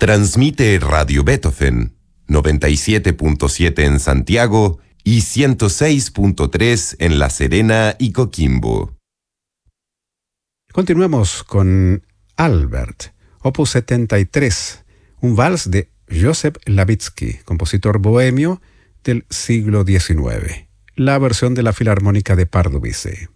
Transmite Radio Beethoven, 97.7 en Santiago y 106.3 en La Serena y Coquimbo. Continuamos con Albert, opus 73, un vals de Joseph Levitsky, compositor bohemio del siglo XIX. La versión de la Filarmónica de Pardubice.